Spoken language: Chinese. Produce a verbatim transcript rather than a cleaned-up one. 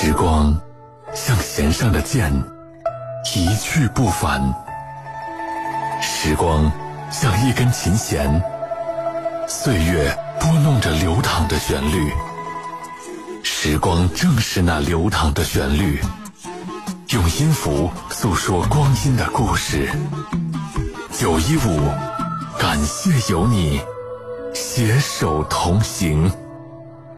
时光像弦上的箭，一去不返。时光像一根琴弦，岁月拨弄着流淌的旋律。时光正是那流淌的旋律，用音符诉说光阴的故事。九一五，感谢有你携手同行。